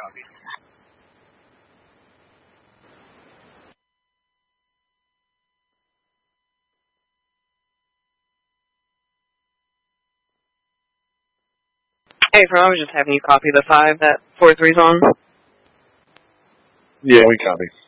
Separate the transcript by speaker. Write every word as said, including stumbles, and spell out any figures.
Speaker 1: copy.
Speaker 2: Hey, from I was just having you copy the five that four three's on.
Speaker 3: Yeah, we copy.